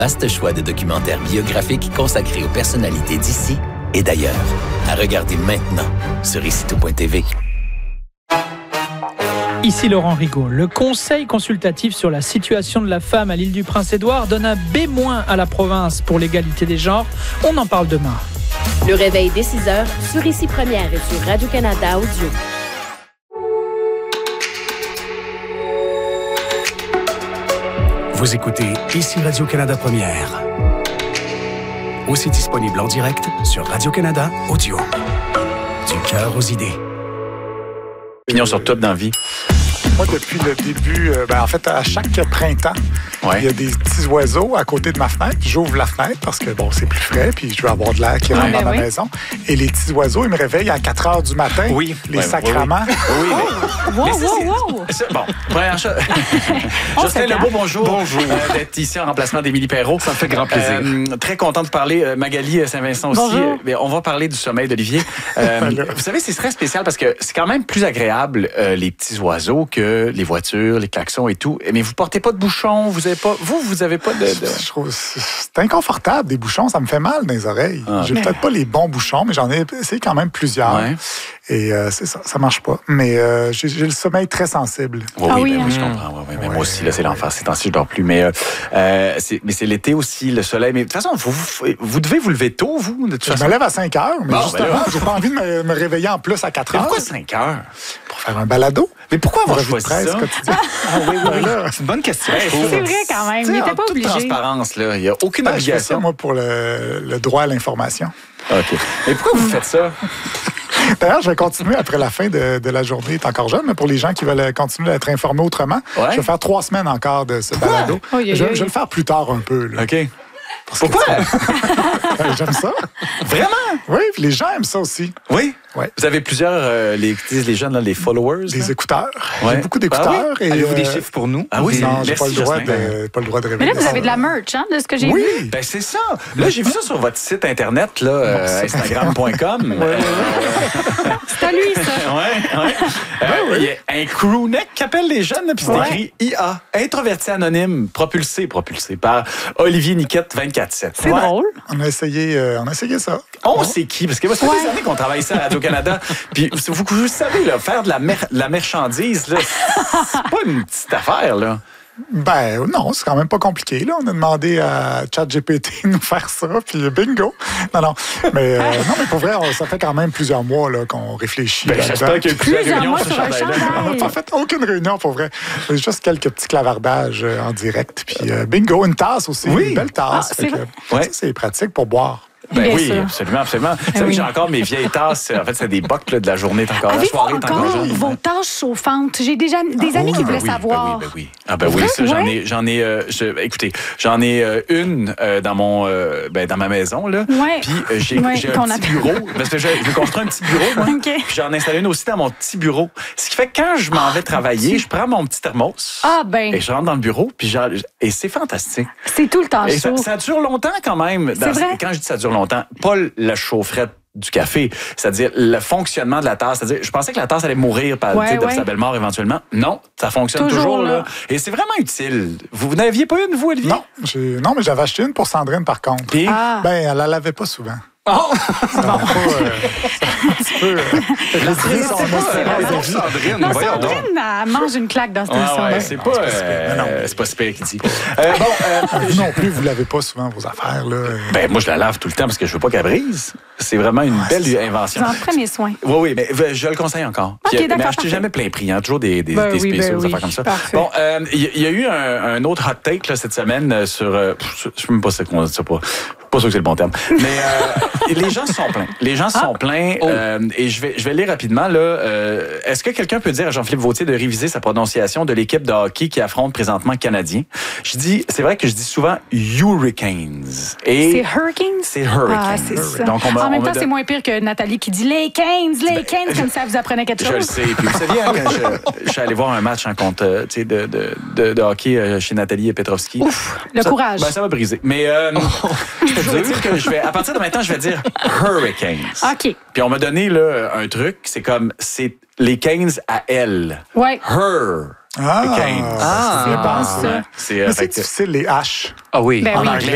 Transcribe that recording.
Vaste choix de documentaires biographiques consacrés aux personnalités d'ici et d'ailleurs. À regarder maintenant sur icitout.tv. Ici Laurent Rigaud. Le Conseil consultatif sur la situation de la femme à l'île du Prince-Édouard donne un B- à la province pour l'égalité des genres. On en parle demain. Le réveil dès 6h sur Ici Première et sur Radio-Canada Audio. Vous écoutez Ici Radio-Canada Première. Aussi disponible en direct sur Radio-Canada Audio. Du cœur aux idées. Opinion sur tout dans la vie. Moi, depuis le début, en fait, à chaque printemps, il y a des petits oiseaux à côté de ma fenêtre. J'ouvre la fenêtre parce que, c'est plus frais, puis je veux avoir de l'air qui rentre dans ma maison. Et les petits oiseaux, ils me réveillent à 4 heures du matin. Oui. Les sacrements. Oui. Wow! Bon, première chose. Jocelyn Lebeau, bonjour. Bonjour. D'être ici en remplacement d'Émilie Perrault. Ça me fait grand plaisir. Très content de parler. Magali Saint-Vincent aussi. Mais on va parler du sommeil d'Olivier. Vous savez, c'est très spécial parce que c'est quand même plus agréable, les petits oiseaux, que les voitures, les klaxons et tout. Mais vous portez pas de bouchons, vous avez pas de... Je trouve c'est inconfortable, des bouchons, ça me fait mal dans les oreilles. J'ai peut-être pas les bons bouchons, mais j'en ai essayé quand même plusieurs. Ouais. Et c'est ça marche pas. Mais j'ai le sommeil très sensible. Oui, je comprends. Mais moi aussi, là, c'est l'enfer. Ces temps-ci, je dors plus. Mais c'est l'été aussi, le soleil. Mais de toute façon, vous devez vous lever tôt, vous, de toute façon. Je me lève à 5 heures, mais justement, j'ai pas envie de me réveiller en plus à 4 heures. Pourquoi 5 heures? Pour faire un balado. Mais pourquoi avoir choisi ça? Oui. C'est une bonne question. C'est vrai quand même. Il n'était pas obligé. Transparence, là. Il n'y a aucune obligation. Je fais ça, moi, pour le droit à l'information. OK. Mais pourquoi vous faites ça? D'ailleurs, je vais continuer après la fin de la journée. T'es encore jeune, mais pour les gens qui veulent continuer d'être informés autrement, je vais faire 3 semaines encore de ce balado. Je vais le faire plus tard un peu. Là. OK. Pourquoi? J'aime ça. Vraiment? Oui, puis les gens aiment ça aussi. Oui? Ouais. Vous avez plusieurs, les jeunes, là, les followers? Des écouteurs. J'ai beaucoup d'écouteurs. Oui? Avez-vous des chiffres pour nous? Ah oui? Non, j'ai pas le droit de révéler. Mais là, vous avez de la merch, de ce que j'ai vu. Oui, ben c'est ça. Là, j'ai vu ça sur votre site Internet, là, Instagram.com. C'est à lui, ça. Il y a un crewneck qui appelle les jeunes, puis c'est écrit IA, introverti anonyme, propulsé par Olivier Niquette, 24/7. C'est drôle. On a essayé ça. C'est qui? Parce que moi, ça fait des années qu'on travaille ça à Radio-Canada. Puis vous savez, là, faire de la marchandise, là, c'est pas une petite affaire, là. Ben non, c'est quand même pas compliqué. Là. On a demandé à ChatGPT de nous faire ça, puis bingo. Non. Mais pour vrai, ça fait quand même plusieurs mois là, qu'on réfléchit. J'espère qu'il y a eu plusieurs réunions sur ce chandail. On n'a pas fait aucune réunion, pour vrai. Juste quelques petits clavardages en direct. Puis bingo, une tasse aussi, une belle tasse. Ça, c'est pratique pour boire. Oui, absolument. Vous savez que j'ai encore mes vieilles tasses. En fait, c'est des bocs là, de la journée. La soirée est encore jeune. Vos tasses chauffantes? J'ai des amis qui voulaient savoir. Oui. Ça, écoutez, j'en ai une dans ma maison, là. Puis j'ai un petit bureau. Parce que je construis un petit bureau, moi. Puis j'en ai installé une aussi dans mon petit bureau. Ce qui fait que quand je m'en vais travailler, je prends mon petit thermos. Et je rentre dans le bureau, et c'est fantastique. C'est tout le temps chaud. Ça dure longtemps quand même. C'est vrai? Quand je dis ça dure longtemps, pas la chaufferette du café, c'est-à-dire le fonctionnement de la tasse. C'est-à-dire, je pensais que la tasse allait mourir de sa belle mort éventuellement. Non, ça fonctionne toujours là. Et c'est vraiment utile. Vous n'aviez pas une, vous, Olivier? Non, mais j'avais acheté une pour Sandrine, par contre. Et? Elle la lavait pas souvent. C'est un petit peu... Sandrine, elle mange une claque dans cette émission-là. C'est pas super qu'il dit. Vous non plus, vous lavez pas souvent vos affaires. Là. Moi, je la lave tout le temps parce que je veux pas qu'elle brise. C'est vraiment une belle invention. J'en prenez soin. Oui, mais je le conseille encore. Mais achetez jamais plein prix. Toujours des spéciaux, des affaires comme ça. Parfait. Bon, il y a eu un autre hot take là, cette semaine sur... je sais même pas ce qu'on dit ça pas. Pas sûr que c'est le bon terme. Mais les gens se sont plaints. Les gens se sont plaints. Et je vais lire rapidement. Là. Est-ce que quelqu'un peut dire à Jean-Philippe Vautier de réviser sa prononciation de l'équipe de hockey qui affronte présentement le Canadien? C'est vrai que je dis souvent Hurricanes. C'est Hurricanes? C'est Hurricanes. C'est ça. Donc, en même temps, c'est moins pire que Nathalie qui dit les Canes, comme ça vous apprenez quelque chose. Je le sais. Puis vous saviez, quand je suis allé voir un match contre de hockey chez Nathalie Petrovski. Ouf, le courage. Ça va briser. Mais je veux dire que à partir de maintenant, je vais dire Hurricanes. OK. Puis on m'a donné là, un truc, c'est les Canes à elle. Ouais. Her. Ah, Canes. c'est bon, ça. C'est difficile, les H. Ah oui. En anglais.